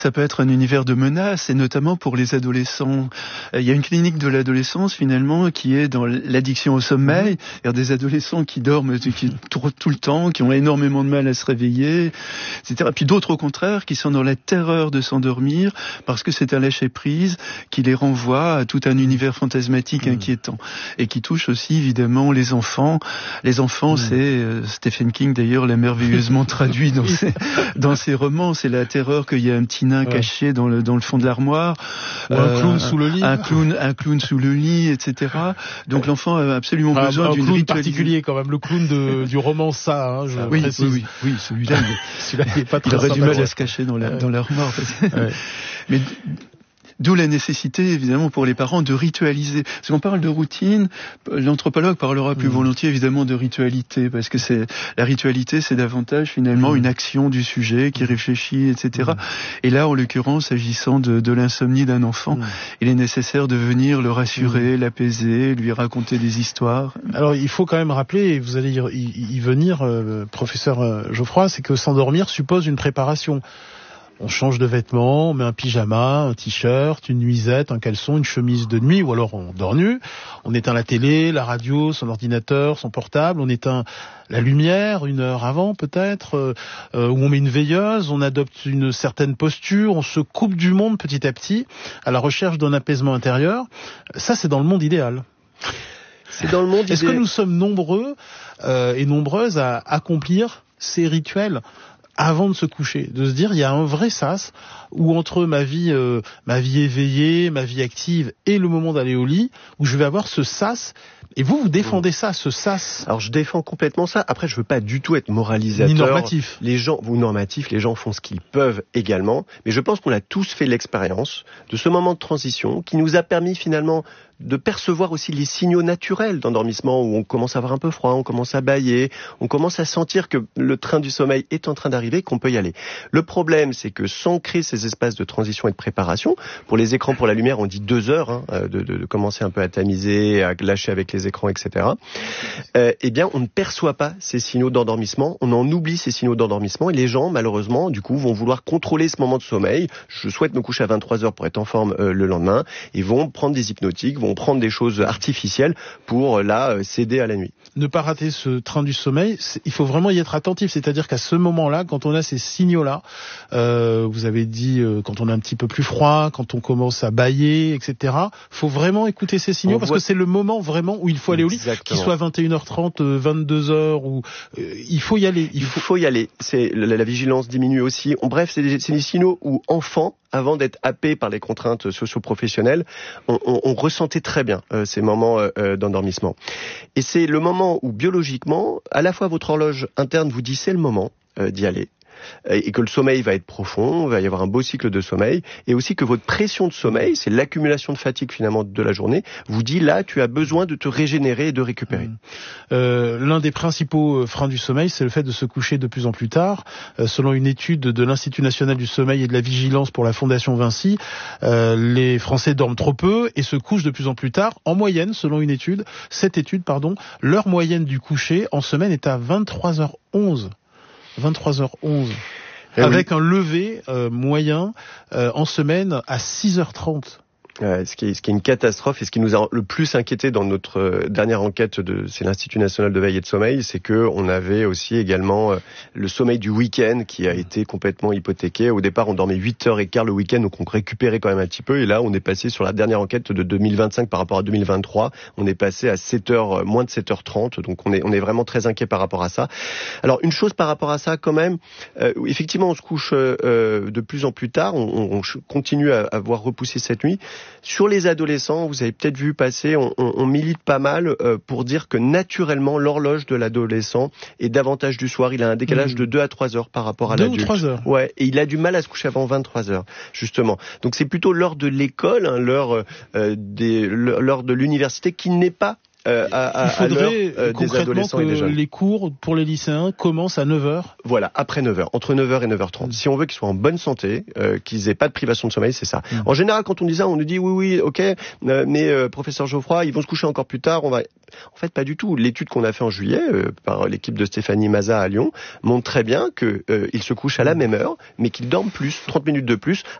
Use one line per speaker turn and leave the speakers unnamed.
Ça peut être un univers de menaces, et notamment pour les adolescents. Il y a une clinique de l'adolescence, finalement, qui est dans l'addiction au sommeil. Il y a des adolescents qui dorment tout le temps, qui ont énormément de mal à se réveiller, etc. Puis d'autres, au contraire, qui sont dans la terreur de s'endormir, parce que c'est un lâcher-prise qui les renvoie à tout un univers fantasmatique inquiétant. Et qui touche aussi, évidemment, les enfants. Les enfants, c'est Stephen King, d'ailleurs, l'a merveilleusement traduit dans ses romans. C'est la terreur qu'il y a un petit nain caché dans le fond de l'armoire,
ou un clown sous le lit,
un clown sous le lit, etc. Donc l'enfant a absolument besoin d'une
clown particulier quand même, le clown du roman Ça, je précise.
Oui, celui-là il est pas très. Il aurait du mal à se cacher dans l'armoire. Mais d'où la nécessité, évidemment, pour les parents de ritualiser. Parce qu'on parle de routine, l'anthropologue parlera plus volontiers, évidemment, de ritualité, parce que la ritualité, c'est davantage, finalement, une action du sujet qui réfléchit, etc. Et là, en l'occurrence, s'agissant de l'insomnie d'un enfant, il est nécessaire de venir le rassurer, l'apaiser, lui raconter des histoires.
Alors, il faut quand même rappeler, et vous allez y venir, professeur Geoffroy, c'est que s'endormir suppose une préparation. On change de vêtements, on met un pyjama, un t-shirt, une nuisette, un caleçon, une chemise de nuit, ou alors on dort nu. On éteint la télé, la radio, son ordinateur, son portable. On éteint la lumière 1 heure avant peut-être, où on met une veilleuse, on adopte une certaine posture, on se coupe du monde petit à petit à la recherche d'un apaisement intérieur. Ça, c'est dans le monde idéal.
C'est dans le monde idéal.
Est-ce que nous sommes nombreux et nombreuses à accomplir ces rituels avant de se coucher, de se dire il y a un vrai sas où entre ma vie éveillée, ma vie active et le moment d'aller au lit, où je vais avoir ce sas. Et vous défendez ça, ce sas.
Alors je défends complètement ça. Après, je veux pas du tout être moralisateur.
Ni normatif.
Les gens font ce qu'ils peuvent également. Mais je pense qu'on a tous fait l'expérience de ce moment de transition qui nous a permis finalement de percevoir aussi les signaux naturels d'endormissement où on commence à avoir un peu froid, on commence à bâiller, on commence à sentir que le train du sommeil est en train d'arriver, qu'on peut y aller. Le problème, c'est que sans créer ces espaces de transition et de préparation, pour les écrans, pour la lumière, on dit 2 heures de commencer un peu à tamiser, à lâcher avec les écrans, etc. Eh bien, on ne perçoit pas ces signaux d'endormissement, on en oublie ces signaux d'endormissement et les gens, malheureusement, du coup, vont vouloir contrôler ce moment de sommeil. Je souhaite me coucher à 23 heures pour être en forme le lendemain et vont prendre des hypnotiques, vont prendre des choses artificielles pour céder à la nuit.
Ne pas rater ce train du sommeil, il faut vraiment y être attentif, c'est-à-dire qu'à ce moment-là, quand on a ces signaux-là, vous avez dit quand on est un petit peu plus froid, quand on commence à bâiller, etc., faut vraiment écouter ces signaux parce que c'est le moment vraiment où il faut aller au lit, qu'il soit 21h30, 22h, ou il faut y aller.
Il faut y aller. C'est la vigilance diminue aussi. Bref, c'est des signaux où enfants, avant d'être happés par les contraintes socio-professionnelles, on ressentait très bien ces moments d'endormissement. Et c'est le moment où, biologiquement, à la fois votre horloge interne vous dit c'est le moment d'y aller, et que le sommeil va être profond, il va y avoir un beau cycle de sommeil, et aussi que votre pression de sommeil, c'est l'accumulation de fatigue finalement de la journée, vous dit là tu as besoin de te régénérer et de récupérer.
L'un des principaux freins du sommeil, c'est le fait de se coucher de plus en plus tard. Selon une étude de l'Institut national du sommeil et de la vigilance pour la Fondation Vinci, les Français dorment trop peu et se couchent de plus en plus tard. En moyenne, selon cette étude, leur moyenne du coucher en semaine est à 23h11. 23h11. Avec un lever moyen en semaine à 6h30.
Ce qui est une catastrophe et ce qui nous a le plus inquiété dans notre dernière enquête c'est l'Institut national de veille et de sommeil, c'est que on avait aussi également le sommeil du week-end qui a été complètement hypothéqué. Au départ, on dormait 8h15 le week-end, donc on récupérait quand même un petit peu. Et là, on est passé sur la dernière enquête de 2025 par rapport à 2023. On est passé à 7h, moins de 7h30. Donc on est vraiment très inquiet par rapport à ça. Alors, une chose par rapport à ça quand même, effectivement, on se couche de plus en plus tard. On continue à voir repousser cette nuit. Sur les adolescents, vous avez peut-être vu passer, on milite pas mal pour dire que naturellement, l'horloge de l'adolescent est davantage du soir. Il a un décalage de 2 à 3 heures par rapport à l'adulte.
2 ou 3 heures.
Ouais, et il a du mal à se coucher avant 23 heures, justement. Donc c'est plutôt l'heure de l'école, l'heure de l'université qui n'est pas à l'heure des adolescents et des jeunes.
Les cours pour les lycéens commencent à 9h.
Voilà, après 9h, entre 9h et 9h30. Si on veut qu'ils soient en bonne santé, qu'ils aient pas de privation de sommeil, c'est ça. En général, quand on dit ça, on nous dit oui, ok, mais professeur Geoffroy, ils vont se coucher encore plus tard. En fait, pas du tout. L'étude qu'on a fait en juillet par l'équipe de Stéphanie Maza à Lyon montre très bien qu'ils se couchent à la même heure, mais qu'ils dorment plus, 30 minutes de plus,